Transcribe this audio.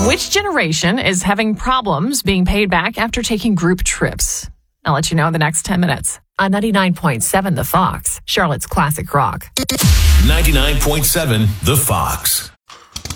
Which generation is having problems being paid back after taking group trips? I'll let you know in the next 10 minutes. On 99.7 The Fox, Charlotte's Classic Rock. 99.7 The Fox.